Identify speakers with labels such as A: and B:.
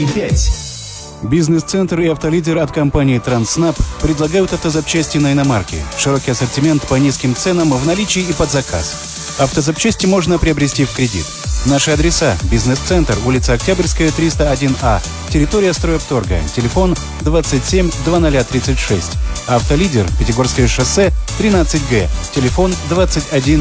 A: и 5.
B: Бизнес-центр и автолидер от компании «Транснаб» предлагают автозапчасти на иномарки. Широкий ассортимент по низким ценам в наличии и под заказ. Автозапчасти можно приобрести в кредит. Наши адреса: бизнес-центр, улица Октябрьская, 301А, территория стройторга, телефон 27 0036. Автолидер, Пятигорское шоссе, 13Г, телефон 21